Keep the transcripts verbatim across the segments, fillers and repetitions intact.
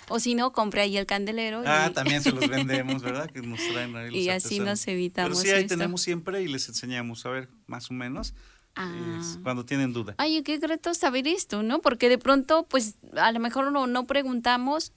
O si no, compre ahí el candelero. Ah, y... también se los vendemos, ¿verdad? Que nos traen ahí los Y así artesanos. nos evitamos Pero sí, ahí esto. tenemos siempre y les enseñamos a ver más o menos Ah. es, cuando tienen duda. Ay, qué grato saber esto, ¿no? Porque de pronto, pues, a lo mejor no, no preguntamos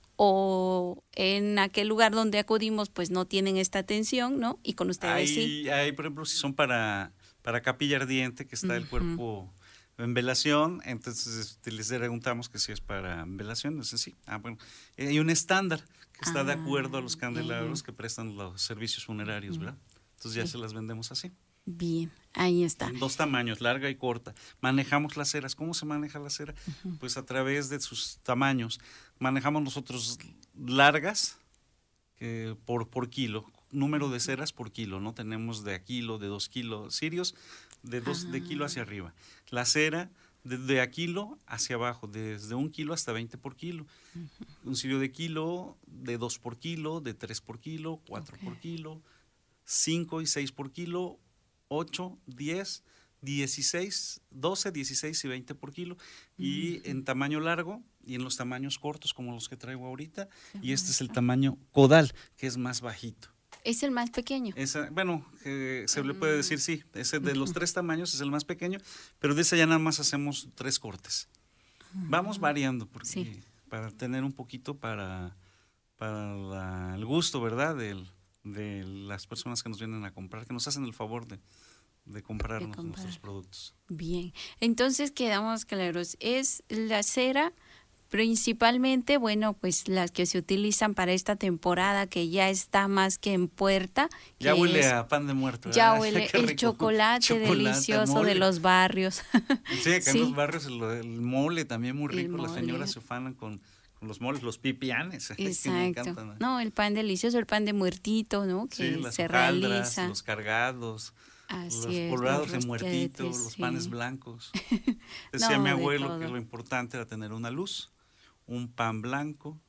o en aquel lugar donde acudimos, pues, no tienen esta atención, ¿no? Y con ustedes Hay, sí. hay, por ejemplo, si son para, para capilla ardiente, que está el cuerpo en velación, entonces este, les preguntamos que si es para velación, es sí. Ah, bueno, hay un estándar que está Ah, de acuerdo a los candelabros bien. que prestan los servicios funerarios, ¿verdad? Entonces ya Sí. se las vendemos así. Bien, ahí está. En dos tamaños, larga y corta. Manejamos las ceras. ¿Cómo se maneja la cera? Uh-huh. Pues a través de sus tamaños. Manejamos nosotros largas eh, por, por kilo, número de ceras por kilo. No tenemos de a kilo, de dos kilos, cirios de dos ah. de kilo hacia arriba. La cera de, de a kilo hacia abajo, desde un kilo hasta veinte por kilo. Uh-huh. Un cirio de kilo, de dos por kilo, de tres por kilo, cuatro okay. por kilo, cinco y seis por kilo, ocho, diez, dieciséis, doce, dieciséis y veinte por kilo. Y uh-huh. en tamaño largo y en los tamaños cortos como los que traigo ahorita. Uh-huh. Y este es el tamaño codal, que es más bajito. ¿Es el más pequeño? Esa, bueno, eh, se uh-huh. le puede decir sí. Ese de uh-huh. los tres tamaños es el más pequeño, pero de ese ya nada más hacemos tres cortes. Uh-huh. Vamos variando porque sí. para tener un poquito para, para la, el gusto, ¿verdad? Del de las personas que nos vienen a comprar, que nos hacen el favor de, de comprarnos de comprar. nuestros productos. Bien, entonces quedamos claros, es la cera principalmente, bueno, pues las que se utilizan para esta temporada que ya está más que en puerta. Que ya huele es, a pan de muerto. Ya ¿verdad? huele el chocolate, chocolate delicioso mole. de los barrios. Sí, acá sí. en los barrios el, el mole también muy rico, El las mole. señoras se ufanan con los moles, los pipianes. Exacto. Que me encantan, ¿no? no, el pan delicioso, el pan de muertito, ¿no? Que sí, las se hojaldras, realiza. los cargados, Así los es, colorados los de muertito, rosquetes, los sí. panes blancos. Decía no, mi abuelo de que lo importante era tener una luz, un pan blanco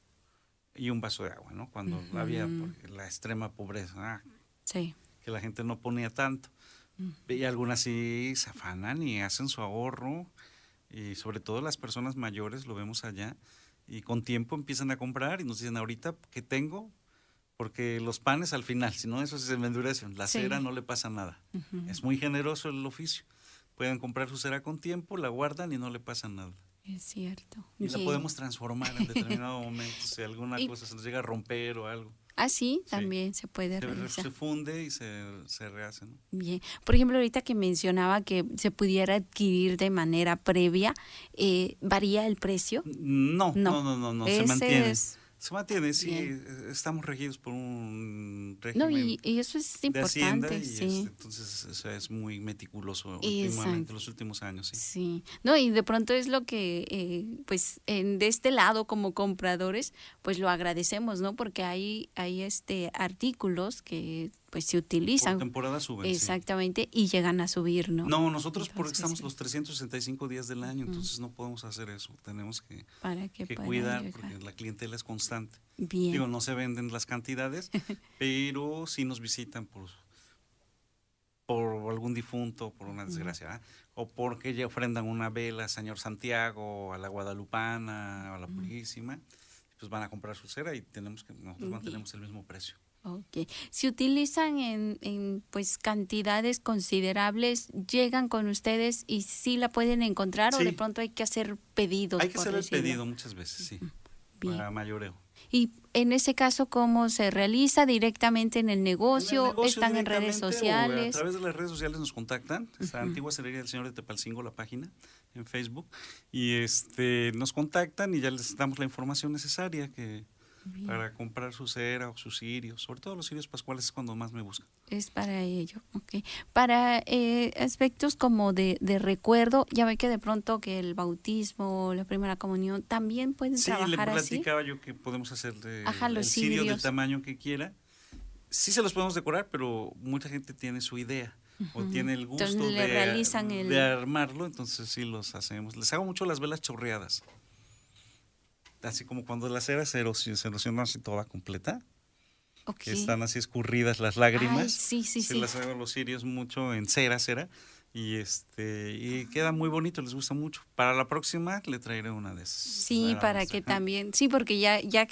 y un vaso de agua, ¿no? Cuando uh-huh. había la extrema pobreza, ah, sí. que la gente no ponía tanto. Uh-huh. Y algunas sí se afanan y hacen su ahorro, y sobre todo las personas mayores, lo vemos allá, y con tiempo empiezan a comprar y nos dicen ahorita que tengo, porque los panes al final, si no eso se me endurecen, la sí. cera no le pasa nada. Uh-huh. Es muy generoso el oficio. Pueden comprar su cera con tiempo, la guardan y no le pasa nada. Es cierto. Y Bien. la podemos transformar en determinado momento, si alguna y, cosa se nos llega a romper o algo. Ah, sí, también sí. se puede se, realizar. Se funde y se, se rehace, ¿no? Bien. Por ejemplo, ahorita que mencionaba que se pudiera adquirir de manera previa, eh, ¿varía el precio? No, no, no, no, no, Ese se mantiene. Es... Se mantiene, sí, Bien. estamos regidos por un régimen no, y, y eso es importante, de Hacienda y sí. este, entonces eso es muy meticuloso últimamente, los últimos años, sí. Sí, no, y de pronto es lo que, eh, pues, en, de este lado como compradores, pues lo agradecemos, ¿no? Porque hay, hay este artículos que pues se utilizan. Por temporada suben. Exactamente, sí. Y llegan a subir, ¿no? No, nosotros entonces, porque estamos sí. los trescientos sesenta y cinco días del año, entonces uh-huh. no podemos hacer eso. Tenemos que, Para que, que cuidar llegar. Porque la clientela es constante. Bien. Digo, no se venden las cantidades, pero sí nos visitan por, por algún difunto, por una desgracia, uh-huh. o porque ya ofrendan una vela al Señor Santiago, a la Guadalupana, a la Purísima, uh-huh. pues van a comprar su cera y tenemos que nosotros Bien. mantenemos el mismo precio. Okay. Si utilizan en, en pues cantidades considerables, llegan con ustedes y sí la pueden encontrar sí. o de pronto hay que hacer pedidos. Hay que por hacer decirlo. el pedido muchas veces, sí, Bien. para mayoreo. Y en ese caso, ¿cómo se realiza? ¿Directamente en el negocio? En el negocio ¿Están en redes sociales? A través de las redes sociales nos contactan. Es la uh-huh. antigua cerería del Señor de Tepalcingo, la página en Facebook. Y este nos contactan y ya les damos la información necesaria que Bien. para comprar su cera o sus cirios. Sobre todo los cirios pascuales es cuando más me buscan. Es para ello, ok. Para eh, aspectos como de, de recuerdo, ya ve que de pronto que el bautismo, la primera comunión, también pueden sí, trabajar así. Sí, le platicaba yo que podemos hacer de, Ajá, los el cirio cirios. del tamaño que quiera. Sí se los podemos decorar, pero mucha gente tiene su idea uh-huh. o tiene el gusto entonces, de, realizan el... de armarlo, entonces sí los hacemos. Les hago mucho las velas chorreadas. Así como cuando la cera se erosiona así toda completa. Okay. Que están así escurridas las lágrimas. Ay, sí, sí, Se sí. las hago los cirios mucho en cera, cera. Y este y queda muy bonito, les gusta mucho. Para la próxima le traeré una de esas. Sí, para que también, sí, porque ya, ya